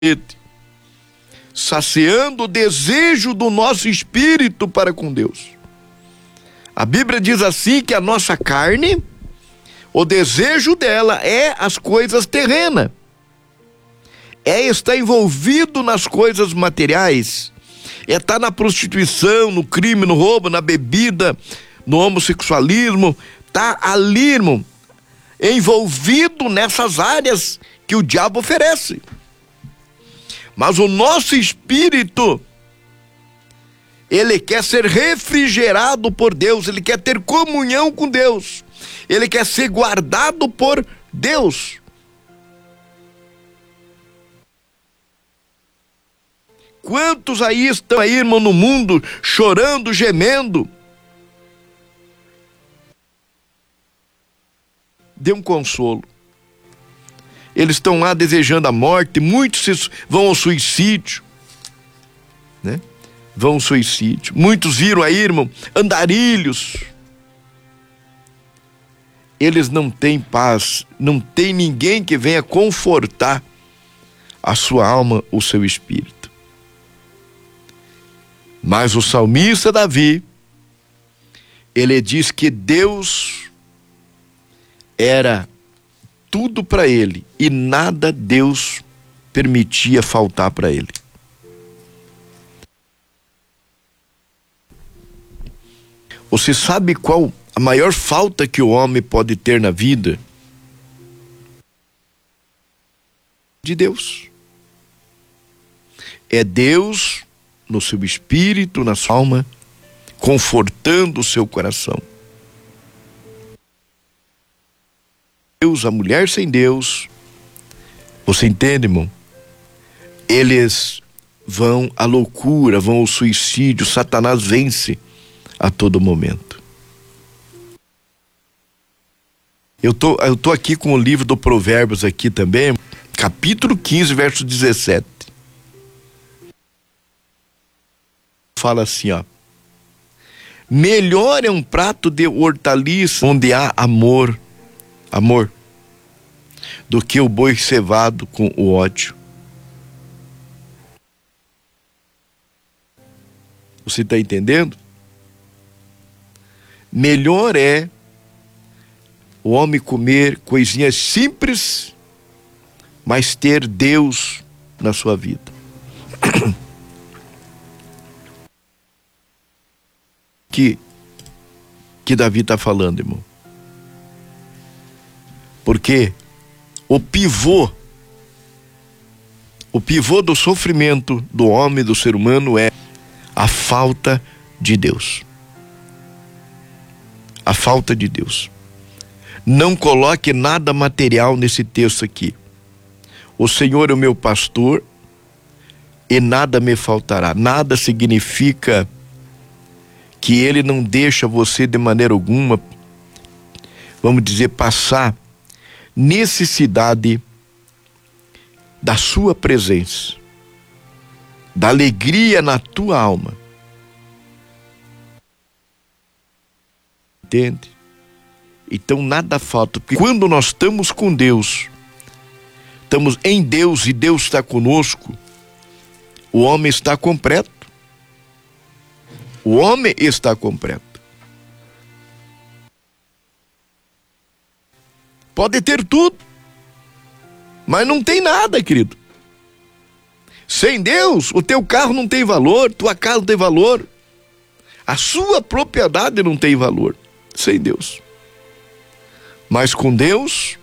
saciando o desejo do nosso espírito para com Deus. A Bíblia diz assim que a nossa carne, o desejo dela é as coisas terrenas, é estar envolvido nas coisas materiais, é estar na prostituição, no crime, no roubo, na bebida, no homossexualismo, tá ali, irmão, envolvido nessas áreas que o diabo oferece. Mas o nosso espírito, ele quer ser refrigerado por Deus, ele quer ter comunhão com Deus, ele quer ser guardado por Deus. Quantos aí estão aí, irmão, no mundo, chorando, gemendo? Dê um consolo. Eles estão lá desejando a morte, muitos vão ao suicídio, né? Vão ao suicídio. Muitos viram aí, irmão, andarilhos. Eles não têm paz, não tem ninguém que venha confortar a sua alma, o seu espírito. Mas o salmista Davi, ele diz que Deus era tudo para ele e nada Deus permitia faltar para ele. Você sabe qual a maior falta que o homem pode ter na vida? De Deus. É Deus no seu espírito, na sua alma, confortando o seu coração. Deus, a mulher sem Deus, você entende, irmão? Eles vão à loucura, vão ao suicídio, Satanás vence a todo momento. Eu tô aqui com o livro do Provérbios aqui também, capítulo 15, verso 17. Fala assim, ó: melhor é um prato de hortaliça onde há amor, do que o boi cevado com o ódio. Você está entendendo? Melhor é o homem comer coisinhas simples, mas ter Deus na sua vida. Que Davi está falando, irmão. Porque o pivô do sofrimento do homem, do ser humano, é a falta de Deus. A falta de Deus. Não coloque nada material nesse texto aqui. O Senhor é o meu pastor e nada me faltará. Nada significa que Ele não deixa você de maneira alguma, vamos dizer, passar necessidade da sua presença, da alegria na tua alma. Entende? Então nada falta, porque quando nós estamos com Deus, estamos em Deus e Deus está conosco, o homem está completo. O homem está completo. Pode ter tudo, mas não tem nada, querido. Sem Deus, o teu carro não tem valor, tua casa não tem valor, a sua propriedade não tem valor, sem Deus. Mas com Deus,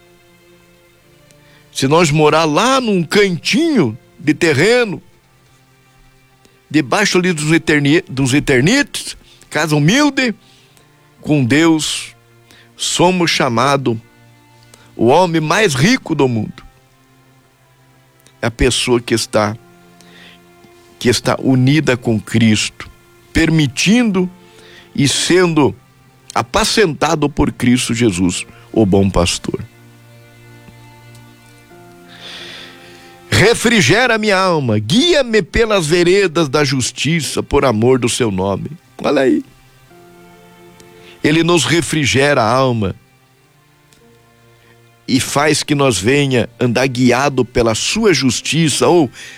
se nós morar lá num cantinho de terreno, debaixo ali dos eternites, casa humilde, com Deus, somos chamados o homem mais rico do mundo. É a pessoa que está unida com Cristo, permitindo e sendo apacentado por Cristo Jesus, o bom pastor. Refrigera minha alma, guia-me pelas veredas da justiça, por amor do seu nome. Olha aí. Ele nos refrigera a alma. e faz que nós venha andar guiado pela sua justiça ou